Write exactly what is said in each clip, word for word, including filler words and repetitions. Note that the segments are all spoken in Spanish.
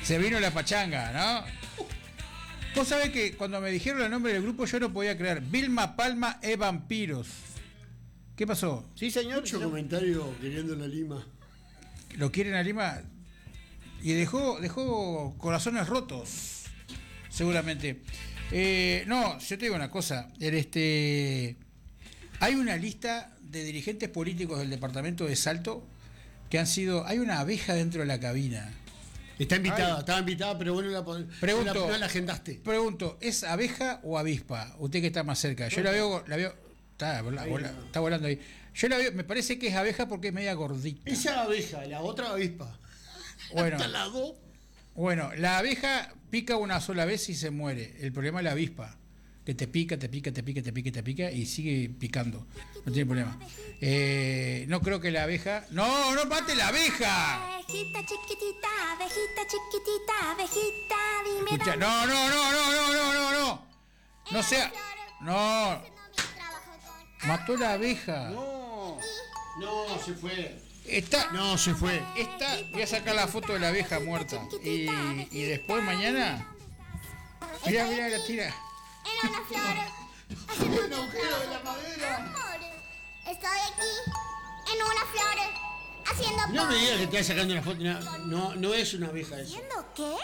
Se vino la pachanga, ¿no? Vos sabés que cuando me dijeron el nombre del grupo yo no podía creer. Vilma Palma e Vampiros. ¿Qué pasó? Sí, señor. Mucho señor. comentario queriendo la Lima. ¿Lo quieren a Lima? Y dejó, dejó corazones rotos, seguramente. Eh, no, yo te digo una cosa. El, este, hay una lista de dirigentes políticos del departamento de Salto que han sido... Hay una abeja dentro de la cabina. Está invitada, Ay. estaba invitada, pero bueno, la, Pregunto, no la, no la agendaste. Pregunto, ¿es abeja o avispa? Usted que está más cerca. Yo la veo... La veo está, vola, vola, está volando ahí. Yo la veo, me parece que es abeja porque es media gordita. Esa abeja, la otra avispa. Bueno, Hasta la dos. bueno, la abeja pica una sola vez y se muere. El problema es la avispa, que te pica, te pica, te pica, te pica, te pica y sigue picando. No tiene problema. Eh, no creo que la abeja... ¡No, no mate la abeja! Abejita chiquitita, abejita chiquitita, abejita, dime Escucha, dónde. no, no, no, no, no, no, no, no. No sea... No, mató la abeja. No. No, se fue. Está... No, se fue. Esta, voy a sacar la foto de la abeja muerta. Y, y después mañana... Mirá, mirá, la tira. En una flor, haciendo un agujero de la madera. Estoy aquí, en una flor, haciendo No me digas que te vas sacando una foto. No, no, no es una abeja eso. ¿Haciendo qué?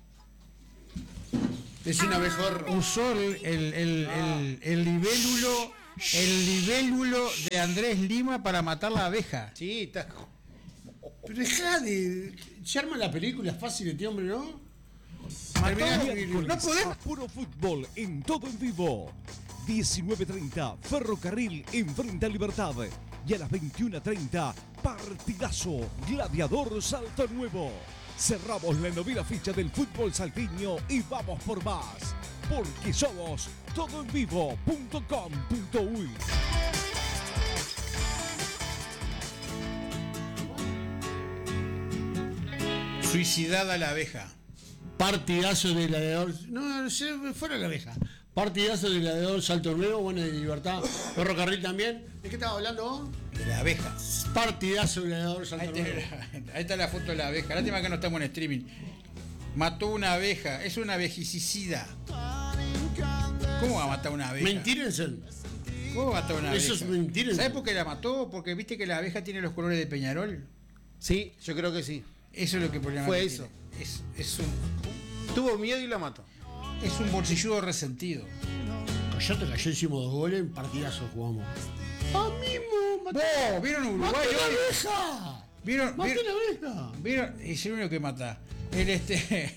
Es un abejorro. Usó el, el, el, el, el libélulo, el libélulo de Andrés Lima para matar la abeja. Sí, está. Pero dejá de. Se arma la película fácil este hombre, ¿no? Terminá- Miércoles, no podemos. Puro fútbol en todo en vivo. diecinueve treinta, Ferrocarril enfrenta a Libertad. Y a las veintiuna treinta, partidazo, Gladiador Salto Nuevo. Cerramos la novena ficha del fútbol salteño y vamos por más. Porque somos todo en vivo punto com punto uy. Suicidada la abeja. Partidazo de gladiador. No, se fuera la abeja. Partidazo de gladiador Salto Nuevo, bueno, de Libertad. Ferrocarril también. ¿De qué estaba hablando vos? De la abeja. Partidazo de gladiador Salto Ahí, Nuevo. te- ahí está la foto de la abeja. Lástima que no estamos en streaming. Mató una abeja. Es una abejicida. ¿Cómo va a matar una abeja? Mentírense. ¿Cómo va a matar una abeja? Eso es mentira. ¿Sabes por qué la mató? Porque viste que la abeja tiene los colores de Peñarol. Sí, yo creo que sí. Eso es lo que el problema Fue que eso. tiene. Es, es, un, Tuvo miedo y la mató. es un bolsilludo resentido. Callate que ayer hicimos dos goles, en partidazo jugamos. ¡Ah, mismo! ¡Maté, ¡Vos! ¿Vieron Uruguay maté la hoy? abeja! ¿Vieron? ¡Maté ¿Vieron? la abeja! ¿Vieron? Es el único que mata. El este.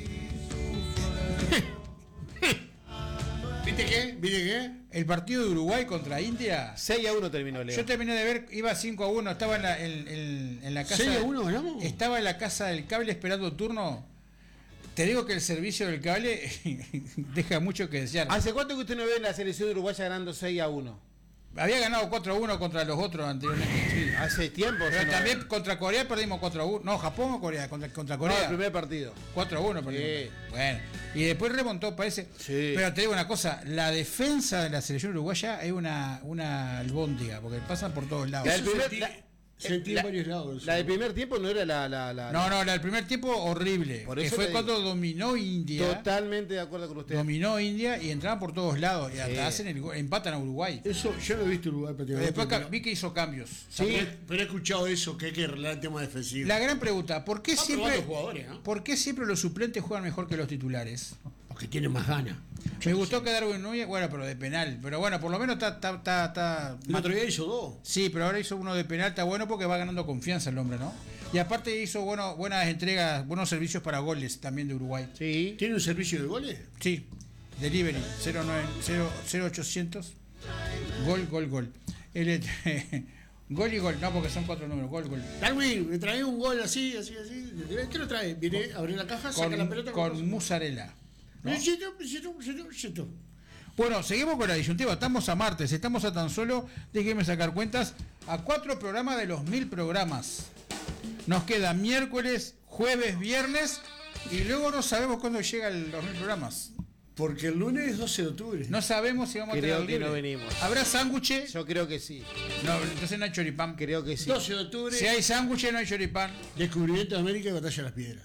¿Viste qué? ¿Viste qué? El partido de Uruguay contra India. seis a uno terminó, Leo. Yo terminé de ver, iba cinco a uno, estaba en la, en, en- en la casa. ¿seis a uno ganamos? Estaba en la casa del cable esperando turno. Te digo que el servicio del cable deja mucho que desear. ¿Hace cuánto que usted no ve la selección uruguaya ganando seis a uno? Había ganado cuatro a uno contra los otros anteriormente. Sí. Hace tiempo. Pero yo no- también contra Corea perdimos cuatro a uno. No, Japón o Corea, contra, contra No, Corea. el primer partido. cuatro a uno perdimos. Sí. Bueno, y después remontó, parece. Sí. Pero te digo una cosa, la defensa de la selección uruguaya es una, una albóndiga, porque pasan por todos lados. La del Eso primer, sentí- la- sentí en la- varios lados. la del primer tiempo no era la. la, la- No, no, la del primer tiempo horrible. Por Que eso fue te cuando dominó India. Totalmente de acuerdo con usted. Dominó India y entraban por todos lados. Y hasta Sí. hacen el, gol- empatan a Uruguay. Eso, yo no he visto Uruguay Pero prácticamente. después ca- pero, vi que hizo cambios. pero he- pero he escuchado eso, que hay que arreglar el tema defensivo. La gran pregunta, ¿por qué Está siempre, probando jugadores, ¿no? ¿por qué siempre los suplentes juegan mejor que los titulares? Porque tienen más ganas. Me gustó que Darwin Núñez, bueno, pero de penal. Pero bueno, por lo menos está... está, está, está El otro día hizo dos. Sí, pero ahora hizo uno de penal, está bueno porque va ganando confianza el hombre, ¿no? Y aparte hizo bueno, buenas entregas, buenos servicios para goles también de Uruguay. Sí. ¿Tiene un servicio de goles? Sí, delivery, cero ochocientos, gol, gol, gol. El, este, gol y gol, no, porque son cuatro números, gol, gol. Darwin, me trae un gol así, así, así. ¿Qué lo trae? Viene, abre la caja, saca la Con, pelota. con mozzarella. ¿no? Besito, besito, besito, besito. Bueno, seguimos con la disyuntiva. Estamos a martes, estamos a tan solo, déjenme sacar cuentas, a cuatro programas de los mil programas. Nos queda miércoles, jueves, viernes y luego no sabemos cuándo llegan los mil programas. Porque el lunes es doce de octubre. No sabemos si vamos Creo a tener que libre. no venimos. ¿Habrá sándwiches? Yo creo que sí. No, entonces no hay choripán. Creo que sí. doce de octubre, Si hay sándwiches, no hay choripán. descubrimiento de América y batalla de las piedras.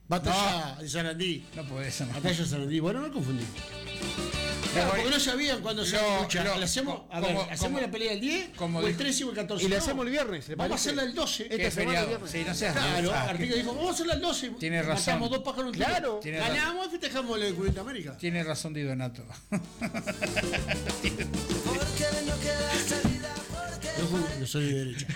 Batalla de Sarandí. No podés. No. Batalla de Sarandí. Bueno, no confundimos. Claro, porque no sabían cuándo se Lo- lucha. lo- ¿Le hacemos, a como- ver, ¿hacemos como- la pelea del diez? como o el dijo- trece o el catorce? Y la No. hacemos el viernes. ¿le Vamos a parece? hacerla el doce. Que Esta es semana, feriado. viernes. Sí, no seas Claro, ah, Artigas dijo, vamos a hacerla el doce. Tiene razón. Matamos dos pájaros en un tiro. Claro. Tiene Ganamos y festejamos el descubrimiento de América. Tiene razón Di Donato. No, no soy de derecha.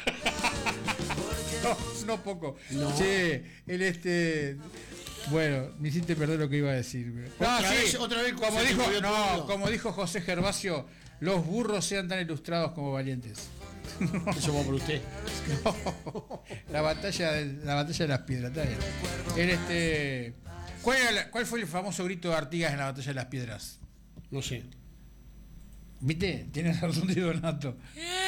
no, no poco. No. Che, el este. Bueno, me hiciste perder lo que iba a decir. No, Otra sí, vez- otra vez como se te dijo, movió no, todo. como dijo José Gervasio, los burros sean tan ilustrados como valientes. Eso va por usted. No, la batalla de, la batalla de las piedras, está bien. El, este, ¿cuál, era la- ¿Cuál fue el famoso grito de Artigas en la batalla de las piedras? No sé. ¿Viste? Tienes razón de Donato.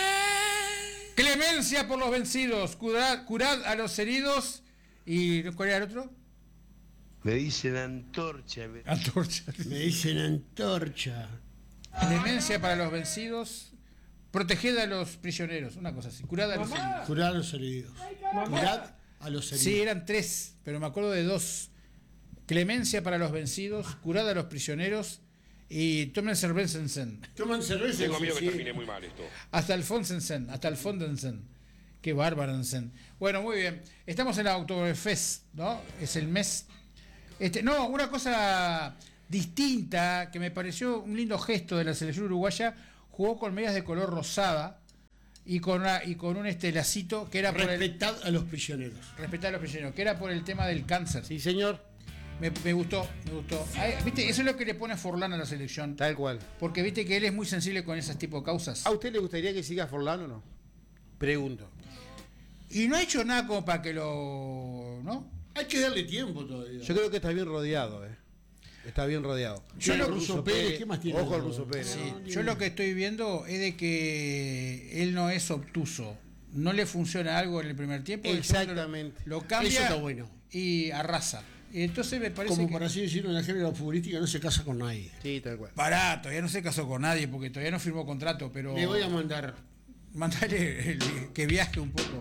Clemencia por los vencidos, curad, curad a los heridos. ¿Y cuál era el otro? Me dicen antorcha. me- Antorcha. Me dicen antorcha. Clemencia para los vencidos, proteged a los prisioneros, una cosa así. Curad a los heridos. Curar a los heridos. Curad a los heridos. Sí, eran tres, pero me acuerdo de dos. Clemencia para los vencidos, curad a los prisioneros y tomen cervecensen. Toman cerveza. Tengo miedo que sí. termine muy mal esto. Hasta el Fonsensen, hasta el Fondensen. Qué bárbaransen. Bueno, muy bien. Estamos en la Oktoberfest, ¿no? Es el mes. Este, no, una cosa distinta que me pareció un lindo gesto de la selección uruguaya, jugó con medias de color rosada y con una, y con un este lacito que era por el Respetad a los prisioneros. respetar a los prisioneros, que era por el tema del cáncer. Sí, señor. Me, me gustó, me gustó. Ay, ¿viste? Eso es lo que le pone a Forlán a la selección. Tal cual. Porque viste que él es muy sensible con esas tipo de causas. ¿A usted le gustaría que siga Forlán o no? Pregunto. Y no ha hecho nada como para que lo. ¿No? Hay que darle tiempo todavía. Yo creo que está bien rodeado, ¿eh? Está bien rodeado. Yo Ojo lo- al Russo Pérez, ¿qué más tiene? Ojo al Russo Pérez. Sí, No, yo lo que estoy viendo es de que él no es obtuso. No le funciona algo en el primer tiempo. el segundo Exactamente. Lo, lo cambia Eso está bueno. y arrasa. Y entonces me parece Como que. para así decirlo, en la género futbolística no se casa con nadie. Sí, tal cual. Pará, todavía no se casó con nadie porque todavía no firmó contrato, pero. Le voy a mandar. Mandale el- que viaje un poco.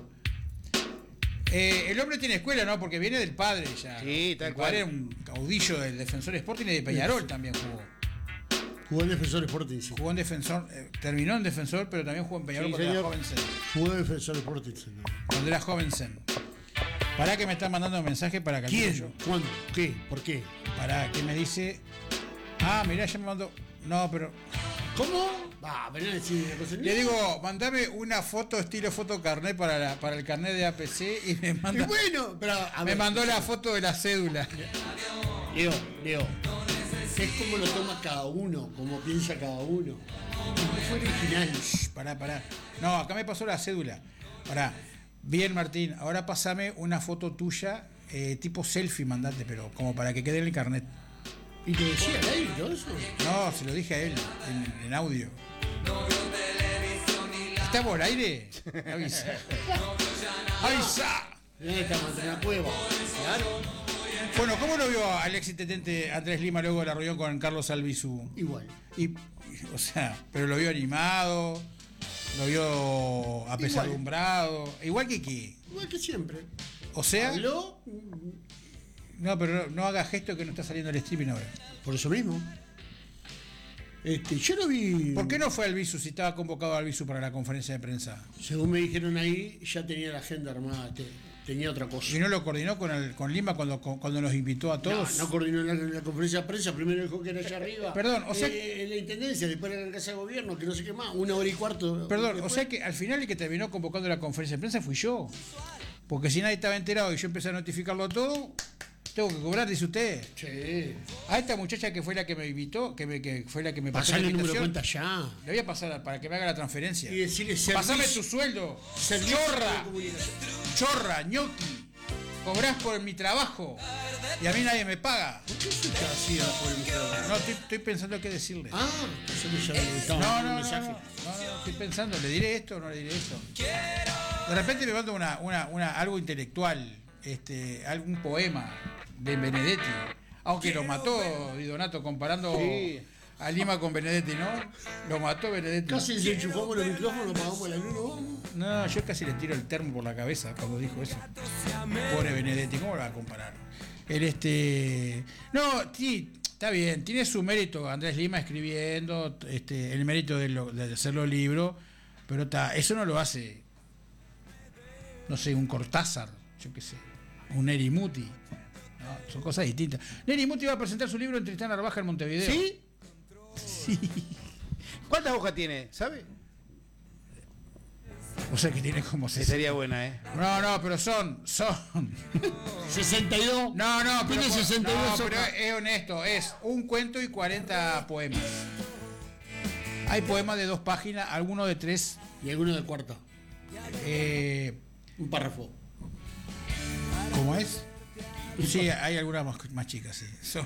Eh, el hombre tiene escuela, ¿no? Porque viene del padre ya. Sí, tal el cual. padre era un caudillo del Defensor Sporting y de Peñarol también jugó. Jugó en Defensor Sporting, sí. Jugó en Defensor, eh, terminó en Defensor, pero también jugó en Peñarol Sí, cuando señor. era joven Zen. Jugó en Defensor Sporting, sí. Cuando era joven Zen. Pará que me están mandando un mensaje para que ¿Quién? yo. ¿Cuándo? ¿Qué? ¿Por qué? Pará, que me dice. Ah, mirá, ya me mandó. No, pero. ¿Cómo? Va, venía a decir una cosa. Le digo, mandame una foto estilo foto carnet para, la- para el carnet de A P C y me Y manda. bueno, pero a Me ver, mandó la foto de la cédula. Leo, Leo. Es como lo toma cada uno, como piensa cada uno. No fue original. Shh, Pará, pará. No, acá me pasó la cédula. Pará. Bien, Martín, ahora pasame una foto tuya, eh, tipo selfie, mandate, pero como para que quede en el carnet. ¿Y te decía al aire y todo eso? No, se lo dije a él, en, en audio. ¿Estamos al aire? Avisa. ¡Avisa! Mirá, estamos en la cueva. Claro. Bueno, ¿cómo lo vio al ex intendente Andrés Lima luego de la reunión con Carlos Albizu? Igual. Y, y, o sea, pero lo vio animado, lo vio apesadumbrado, igual que qué. Igual que siempre. O sea, Habló no, pero no, no haga gesto que no está saliendo el streaming ahora. por eso mismo. Este, yo lo vi. ¿Por qué no fue Albizu si estaba convocado Albizu para la conferencia de prensa? Según me dijeron ahí, ya tenía la agenda armada, te- tenía otra cosa. ¿Y no lo coordinó con, el, con Lima cuando, cuando nos invitó a No, todos? no coordinó la, la conferencia de prensa, primero dijo que era allá arriba. Perdón, o sea- Eh, en la intendencia, después en la casa de gobierno, que no sé qué más, una hora y cuarto. Perdón, después. o sea que al final el que terminó convocando la conferencia de prensa fui yo. Porque si nadie estaba enterado y yo empecé a notificarlo todo, tengo que cobrar, dice usted. Che, A esta muchacha que fue la que me invitó, que, me, que fue la que me pasó pasale la el número de invitación, cuenta ya. le voy a pasar para que me haga la transferencia. Y decirle Pasame servicio- tu sueldo. servicio Chorra, de comunicación. chorra, ñoqui. Cobrás por mi trabajo y a mí nadie me paga. ¿Por qué se te hacía por el micrófono? No, estoy, estoy pensando qué decirle. Ah, eso que ya le estaba No, mandando no, un no, mensaje. no, no, no, estoy pensando, ¿le diré esto o no le diré esto? De repente me mando una, una, una, algo intelectual, este, algún poema de Benedetti, aunque lo mató Di Donato comparando Sí. a Lima con Benedetti, ¿no? Lo mató Benedetti. Casi desenchufamos los micrófonos, apagamos la luz, vamos. No, yo casi le tiro el termo por la cabeza cuando dijo eso. Pobre Benedetti, ¿cómo lo va a comparar? El este. No, sí, está bien, tiene su mérito Andrés Lima escribiendo, este, el mérito de, lo, de hacerlo libro, pero está, eso no lo hace, no sé, un Cortázar, yo qué sé, un Neri Muti. No, son cosas distintas. Neri Muti va a presentar su libro en Tristán Narvaja en Montevideo. ¿Sí? Sí. ¿Cuántas hojas tiene? ¿Sabe? O sea que tiene como Sí, sesenta. sería buena, ¿eh? No, no, pero son, son. sesenta y dos. No, no, pero, Tiene sesenta y dos no, pero hojas. es honesto, es un cuento y cuarenta poemas. Hay poemas de dos páginas, algunos de tres. Y alguno de cuarta. Eh, Un párrafo. ¿Cómo es? Sí, hay algunas más, más chicas, sí. Son.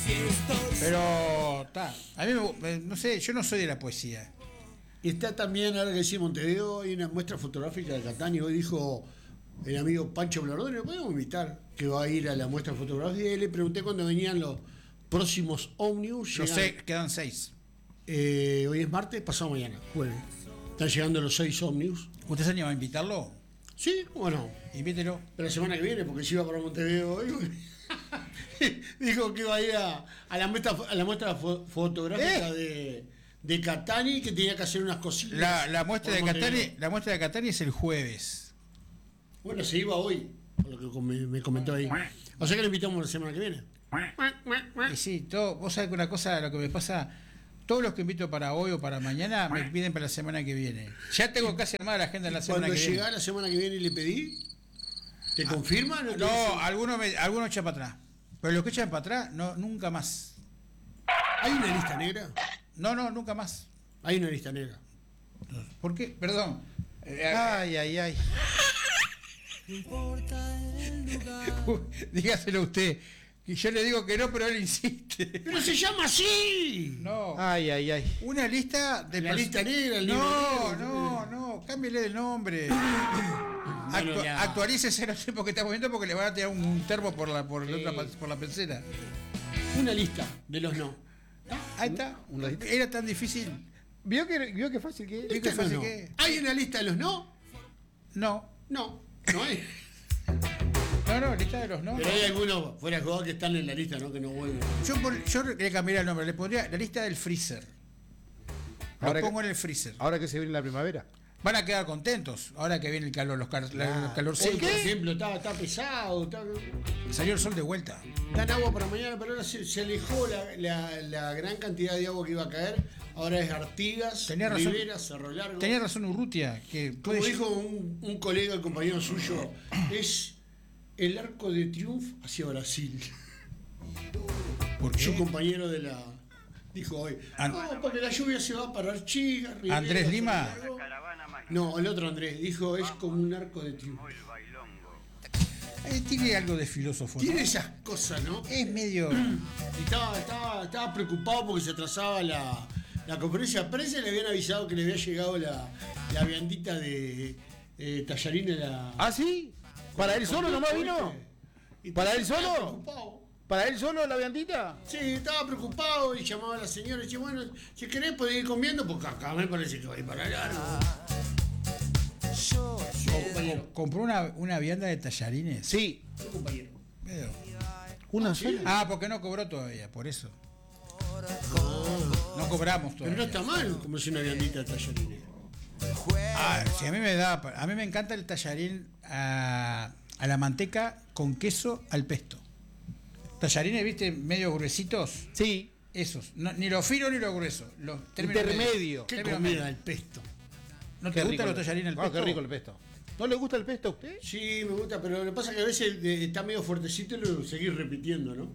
Pero, está. A mí, me, no sé, yo no soy de la poesía. Y está también, ahora que decía Montevideo, hay una muestra fotográfica de Catania. Hoy dijo el amigo Pancho Blardone, ¿lo podemos invitar? Que va a ir a la muestra fotográfica. Y le pregunté cuándo venían los próximos ómnibus. No Llegan- sé, quedan seis. Eh, hoy es martes, pasado mañana, jueves. Están llegando los seis ómnibus. ¿Usted se anima a invitarlo? Sí, ¿cómo no? Invítelo. Pero la semana que viene, porque si iba para Montevideo hoy. Dijo que iba a ir a, a la muestra, a la muestra fo- fotográfica de, de Catania y que tenía que hacer unas cositas. La, la muestra por de Montevideo. Catania, la muestra de Catania es el jueves. Bueno, se iba hoy, por lo que com- me, me comentó ahí. O sea que lo invitamos la semana que viene. Y sí, todo, vos sabés que una cosa, lo que me pasa, todos los que invito para hoy o para mañana me piden para la semana que viene. Ya tengo casi armada la agenda de la semana Cuando que viene. llegás la semana que viene y le pedí, ¿te confirman? o te dicen? No, algunos me, algunos echan para atrás. Pero los que echan para atrás, no, nunca más. ¿Hay una lista negra? No, no, nunca más. Hay una lista negra. ¿Por qué? Perdón. Eh, Ay, ay, ay. dígaselo usted. Y yo le digo que no, pero él insiste. ¡Pero se llama así! No. Ay, ay, ay. Una lista de La pers- lista negra, el No, libro negro. no, no, cámbiele de nombre. Bueno, Actu- ya. Actualícese, no sé por qué está moviendo, porque le van a tirar un, un termo por la, por, la otra pa- por la pecera. Una lista de los no. Ahí está. Una lista. Era tan difícil. ¿Vio que, vio que fácil que es? ¿Vio qué ¿Lista de fácil los no? que es? ¿Hay una lista de los no? No. No, no hay. No, no, lista de los no. Pero hay algunos fuera de juego que están en la lista, ¿no? Que no vuelven. Yo, por- yo le cambiaría el nombre, le pondría la lista del freezer. Lo Ahora que- pongo en el freezer. Ahora que se viene la primavera. Van a quedar contentos ahora que viene el calor, los, car- la- los Hoy, calorcitos. por ejemplo, está, está pesado, está, Salió el sol de vuelta. dan agua para mañana, pero ahora se, se alejó la, la, la gran cantidad de agua que iba a caer. Ahora es Artigas, Tenía razón. Rivera, Cerro Largo. Tenía razón Urrutia, que Como puede- dijo un, un colega, el compañero suyo, es el arco de triunfo hacia Brasil. ¿Por qué? Su compañero de la... Dijo hoy, An- no, porque la lluvia se va a parar chica. Rivera, Andrés Cerro Lima. Largo". No, el otro Andrés. Dijo, es como un arco de triunfo. Eh, tiene algo de filósofo, ¿no? Tiene esas cosas, ¿no? Es medio... Y estaba, estaba, estaba preocupado porque se atrasaba la, la conferencia de prensa y le habían avisado que le había llegado la, la viandita de eh, tallarines. La, ¿Ah, sí? ¿Para él solo nomás vino? Y ¿Para él estaba solo? preocupado. ¿Para él solo la viandita? Sí, estaba preocupado y llamaba a la señora y decía, bueno, si querés podés ir comiendo porque acá me parece que va a ir para largo. Compañero, ¿Compró una, una vianda de tallarines? Sí. su compañero. Medio. ¿Una sola? Ah, porque no cobró todavía, por eso. No cobramos Pero no todavía. está mal comerse una viandita de tallarines. Ah, si a mí me da... A mí me encanta el tallarín a, a la manteca con queso al pesto. Tallarines, ¿viste? Medio gruesitos. Sí. Esos. No, ni lo fino ni lo grueso. Los términos Intermedio. medios. ¿Qué Términos comida medios. el pesto? ¿No Qué te rico gustan los el- tallarines al Ah, pesto? qué rico el pesto. ¿No le gusta el pesto a usted? Sí, me gusta, pero lo que pasa es que a veces eh, está medio fuertecito y lo seguís repitiendo, ¿no?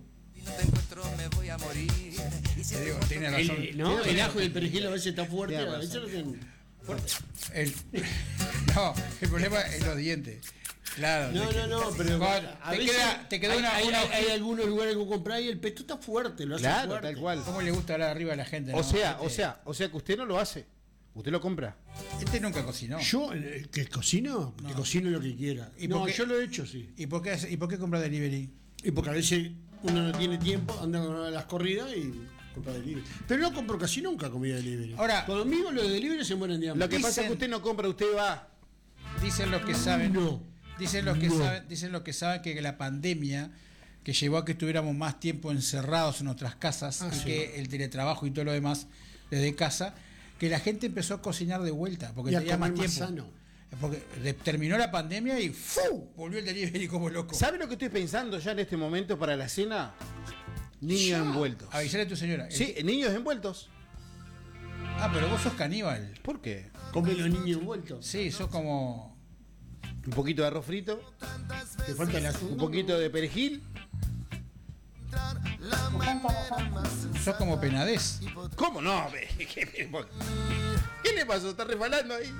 Te digo, tiene razón. El, ¿no? el ajo y el perejil a veces está fuerte, Tiene a veces razón. lo tienen fuerte. El- no, el problema es los dientes. Claro. No, no, no, pero Bueno, a te veces queda- te quedó hay, una- hay, una hay- hojita. hay algunos lugares que comprar y el pesto está fuerte, lo hace Claro, fuerte. tal cual. ¿Cómo le gusta hablar arriba a la gente? O no? sea, Este- o sea, o sea que usted no lo hace. Usted lo compra. Este nunca cocinó. Yo, eh, ¿que cocino? Que cocino lo que quiera. ¿Y no, por qué? yo lo he hecho, sí. ¿Y por qué, hace- y por qué compra delivery? Y porque a veces uno no tiene tiempo, anda con las corridas y compra delivery. Pero no compro casi nunca comida delivery. Ahora- Conmigo los de delivery se mueren de hambre. Lo que pasa es Dicen- que usted no compra, usted va. Dicen los que saben. No. Dicen los que No. saben, dicen los que saben que la pandemia que llevó a que estuviéramos más tiempo encerrados en nuestras casas Ah, y sí. que el teletrabajo y todo lo demás desde casa, que la gente empezó a cocinar de vuelta porque Y a tenía más comer más tiempo. sano. Porque de- terminó la pandemia y ¡fu! Volvió el delivery como loco. ¿Sabe lo que estoy pensando ya en este momento para la cena? Niños envueltos. Avisale a tu señora. El- Sí, niños envueltos. Ah, pero vos sos caníbal. ¿Por qué? Come los niños envueltos. Sí, sos como... Un poquito de arroz frito, Te falta el un azúcar. poquito de perejil. Sos como Penadez. ¿Cómo no? ¿Qué, qué le pasó? ¿Está resbalando ahí?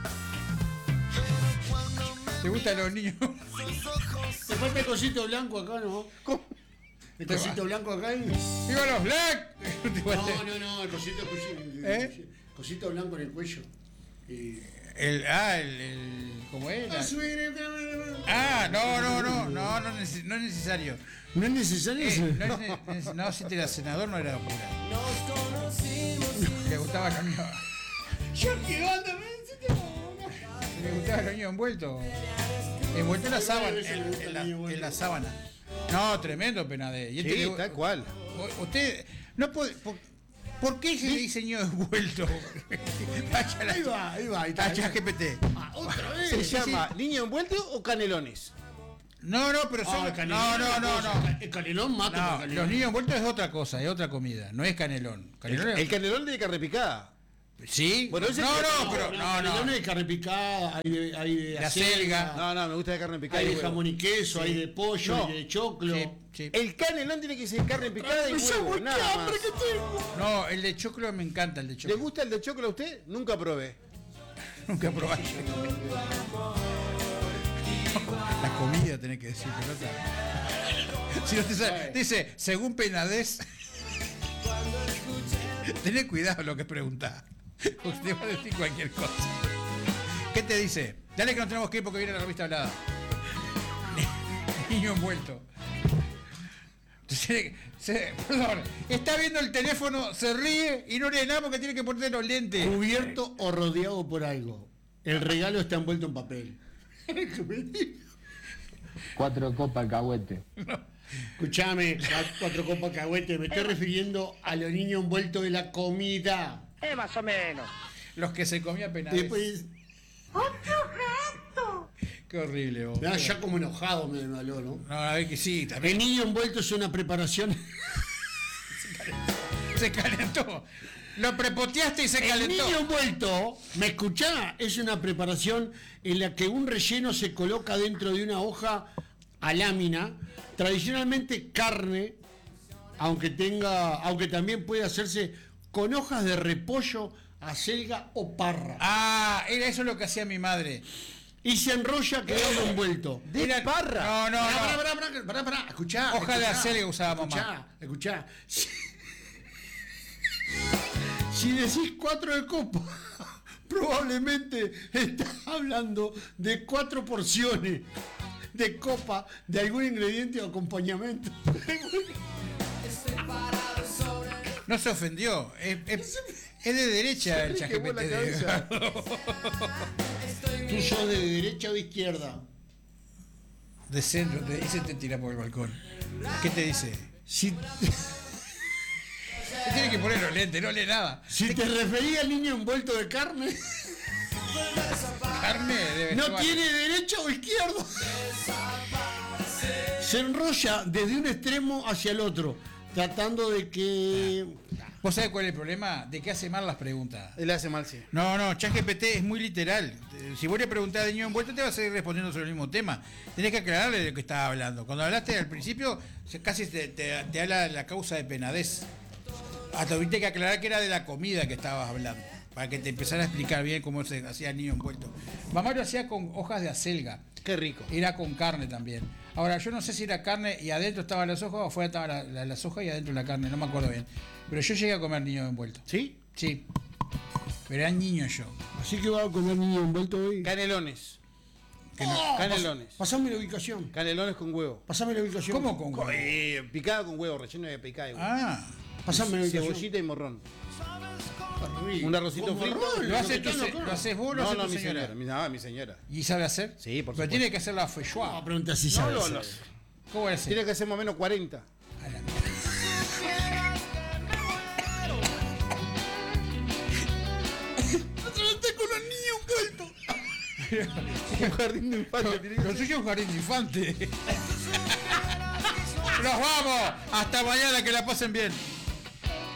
¿Te gustan los niños? Te falta el cosito blanco acá, ¿no? ¿Cómo? El cosito blanco acá. y- ¡Viva los Black! No, no, no, el cosito, cosito, ¿Eh? cosito blanco en el cuello. Y... El, ah, el, el... ¿Cómo era? Ah, no, no, no, no, no, neces- no es necesario. ¿No es necesario Eh, eso? no, es ne- no, si te era senador no era locura. Le gustaba el niño. Le gustaba el niño envuelto. Envuelto en la sábana. En, en la, en la sábana. No, tremendo Penadez. Y este Sí, le- tal cual. u- Usted no puede. ¿Por, por qué se le dice niño envuelto? Vaya a la- Ahí va, ahí va, ahí está. a ChatGPT. Ah, otra vez. ¿Se llama niño envuelto o canelones? No, no, pero son. Ah, el canelón no, es no, otra no, cosa. no. El canelón mata por No, canelón. los niños envueltos es otra cosa, es otra comida, no es canelón. Canelón El, es- el canelón de carne picada. sí. Bueno, ese no, es- no, pero no, Canelón no. hay de carne picada, hay de, hay de La selga. No, no, me gusta de carne picada. hay y de huevo. jamón y queso, hay de pollo, No. hay de choclo. Sí, sí. El canelón tiene que ser carne picada y huevo, nada más. No, el de choclo me encanta el de ¿Le choclo. gusta el de choclo a usted? Nunca probé. Nunca probé. La comida tenés que decir, pelota. Si no te sabe- dice, según Penadez, tenés cuidado lo que preguntás. Porque te va a decir cualquier cosa. ¿Qué te dice? Dale que no tenemos que ir porque viene la revista hablada. Niño envuelto. Se- se- perdón, está viendo el teléfono, se ríe y no lee nada porque tiene que poner los lentes. Cubierto o rodeado por algo. El regalo está envuelto en papel. Cuatro copas alcahuete. Escuchame, cuatro copas cagüete, me estoy refiriendo a los niños envueltos de la comida. Eh, más o menos. Los que se comía Penadez. Después, Qué horrible, vos. mirá, ya como enojado me me habló, ¿no? No, a ver que sí, El también niño envuelto es una preparación. se calentó. Lo prepoteaste y se El calentó. niño envuelto, ¿me escuchá? Es una preparación en la que un relleno se coloca dentro de una hoja a lámina, tradicionalmente carne, aunque tenga, aunque también puede hacerse con hojas de repollo, acelga o parra. Ah, era eso lo que hacía mi madre. Y se enrolla quedando envuelto. Era- parra. No, no, Pará, no. pará, pará, pará, pará, pará, escuchá. Hoja de escuchá, acelga usaba mamá. Escuchá, escuchá. Si, si decís cuatro de copa, probablemente estás hablando de cuatro porciones de copa de algún ingrediente o acompañamiento. No se ofendió. Es, es- es de derecha el Se quemó la ChatGPT. cabeza. ¿Tú sos de derecha o de izquierda? De centro, te dice te tira por el balcón. ¿Qué te dice? Si, Te tiene que poner los lentes, no lee nada. si te refería al niño envuelto de carne, Carne de no vestuario. tiene derecha o izquierda. Se enrolla desde un extremo hacia el otro, tratando de que... ¿Vos sabés cuál es el problema? De que hace mal las preguntas. Él hace mal, sí. No, no, ChatGPT es muy literal. Eh, Si vos le preguntás de niño envuelto, te va a seguir respondiendo sobre el mismo tema. Tenés que aclararle de lo que estaba hablando. Cuando hablaste al principio, se- casi te, te- te habla de la causa de Penadez. Hasta tuviste que aclarar que era de la comida que estabas hablando. Para que te empezara a explicar bien cómo se hacía el niño envuelto. Mamá lo hacía con hojas de acelga. Qué rico. Era con carne también. Ahora, yo no sé si era carne y adentro estaban las hojas o afuera estaban la- la- las hojas y adentro la carne. No me acuerdo bien. Pero yo llegué a comer niño envuelto. ¿Sí? Sí. Pero era niño yo. Así que va a comer niño envuelto hoy. Canelones. Que no- Oh, Canelones. pas- Pasame la ubicación. Canelones con huevo. Pasame la ubicación. ¿Cómo con huevo? Eh, picada con huevo, relleno de picada de huevo. Ah. Pasame la ubicación. Cebollita y morrón. Rico. Un arrocito Con frito. morrón, ¿Lo, hace que tu está se- loco. ¿Lo haces vos o lo No, hace no, tu mi señora? señora. Mi, no, mi señora. ¿Y sabe hacer? Sí, por Pero supuesto. tiene que hacer la Ah, feijoa. pregunta si No, sabe no, hacer. no. ¿Cómo es? Tiene que ser más o menos cuarenta. A la Un jardín de infantes. tiene que Lo ser. suyo es un jardín de infante. Nos vamos. Hasta mañana, que la pasen bien.